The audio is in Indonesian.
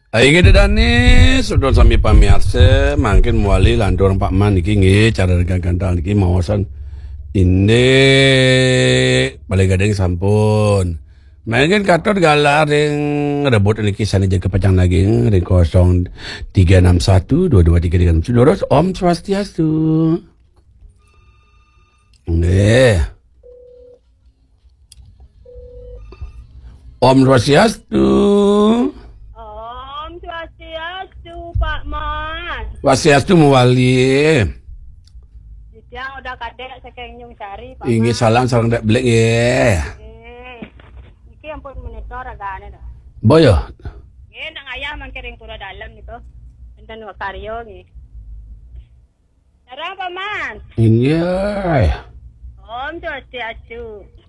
Ayo kita dani sudah sami pamirsa mangkin muali landor Pak Man iki nggih cara gandal niki mawasan ini balik gading sampun. Mangkin katon galar ring rebut niki sana jaga pacang lagi ring 0361 2233 Terus Om Swastiastu. Nggih. Om Swastiastu. Om Swastiastu, Pak Man. Swastiastu muwali. Yang udah kadek saking Nyung Sari, Pak Ingi Man. salam dak blek ya. Iki ampun monitor agane dah. Boyo. Nggih nang ayah mangkiring pura dalam gitu. Enten wakaryo nggih. Cara Pak Man. Iya. Om Swastiastu.